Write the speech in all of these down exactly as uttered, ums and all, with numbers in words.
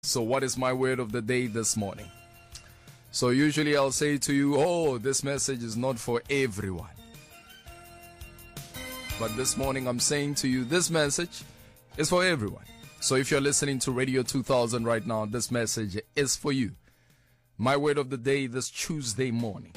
So what is my word of the day this morning? So usually I'll say to you, oh, this message is not for everyone. But this morning I'm saying to you, this message is for everyone. So if you're listening to Radio two thousand right now, this message is for you. My word of the day this Tuesday morning.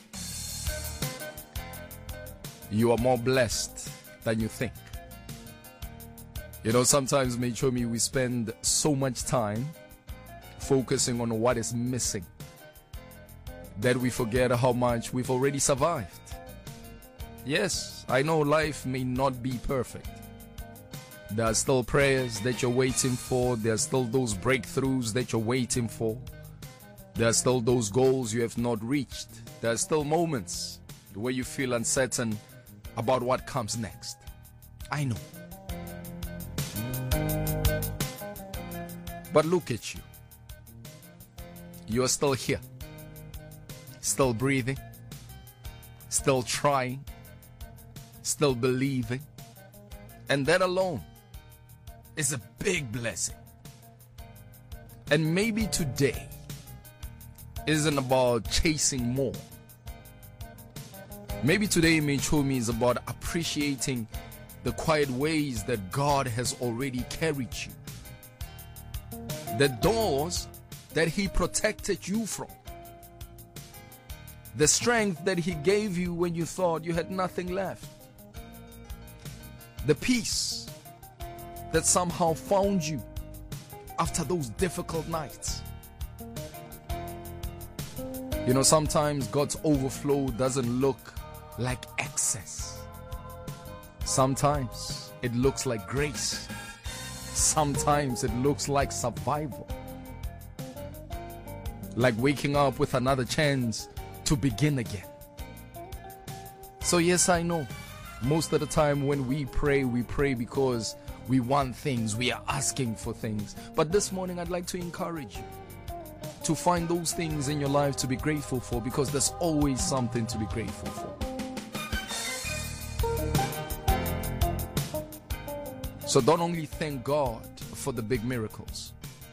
You are more blessed than you think. You know, sometimes, Mechomi, we spend so much time focusing on what is missing that we forget how much we've already survived. Yes, I know life may not be perfect. There are still prayers that you're waiting for. There are still those breakthroughs that you're waiting for. There are still those goals you have not reached. There are still moments where you feel uncertain about what comes next. I know. But look at you. You are still here. Still breathing. Still trying. Still believing. And that alone is a big blessing. And maybe today isn't about chasing more. Maybe today, Mechomi, is about appreciating the quiet ways that God has already carried you. The doors that He protected you from. The strength that He gave you when you thought you had nothing left. The peace that somehow found you after those difficult nights. You know, sometimes God's overflow doesn't look like excess. Sometimes it looks like grace. Sometimes it looks like survival. Like waking up with another chance to begin again. So yes, I know. Most of the time when we pray, we pray because we want things. We are asking for things. But this morning I'd like to encourage you to find those things in your life to be grateful for, because there's always something to be grateful for. So don't only thank God for the big miracles.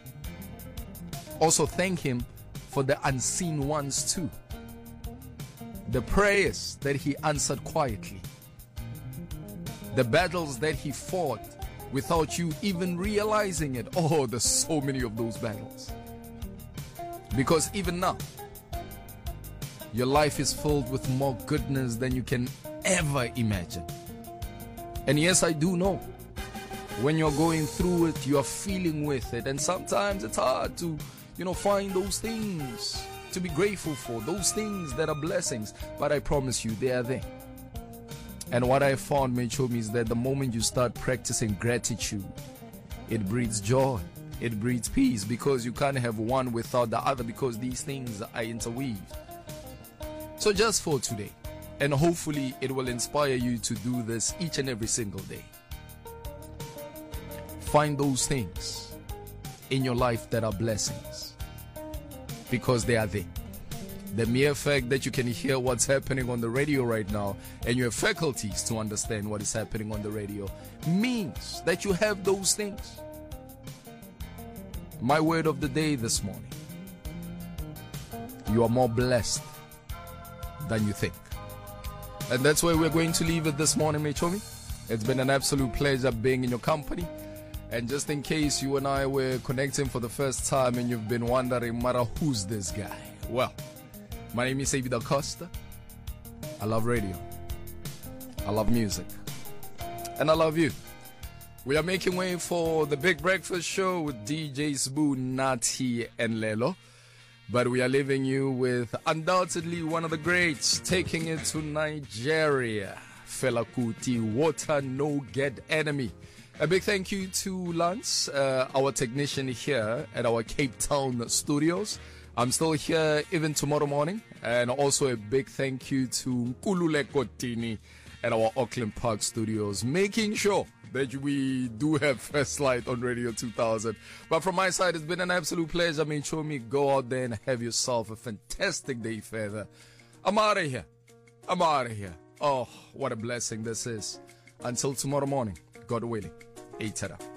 Also thank Him for the unseen ones too. The prayers that He answered quietly. The battles that He fought without you even realizing it. Oh, there's so many of those battles. Because even now, your life is filled with more goodness than you can ever imagine. And yes, I do know, when you're going through it, you're feeling with it. And sometimes it's hard to, you know, find those things to be grateful for, those things that are blessings. But I promise you, they are there. And what I found, Mechomi, is that the moment you start practicing gratitude, it breeds joy. It breeds peace, because you can't have one without the other, because these things are interweaved. So just for today, and hopefully it will inspire you to do this each and every single day. Find those things in your life that are blessings, because they are there. The mere fact that you can hear what's happening on the radio right now and you have faculties to understand what is happening on the radio means that you have those things. My word of the day this morning: you are more blessed than you think. And that's where we're going to leave it this morning, Mechomi. It's been an absolute pleasure being in your company. And just in case you and I were connecting for the first time and you've been wondering, Mara, who's this guy? Well, my name is David Acosta. I love radio. I love music. And I love you. We are making way for the Big Breakfast Show with D J Sbu, Nati, and Lelo. But we are leaving you with undoubtedly one of the greats, taking it to Nigeria. Fela Kuti, Water No Get Enemy. A big thank you to Lance, uh, our technician here at our Cape Town studios. I'm still here even tomorrow morning. And also a big thank you to Nkulule Kotini at our Auckland Park studios, making sure that we do have First Light on Radio two thousand. But from my side, it's been an absolute pleasure. I mean, show me, go out there and have yourself a fantastic day further. I'm out of here. I'm out of here. Oh, what a blessing this is. Until tomorrow morning, God willing. Hey, ta-da.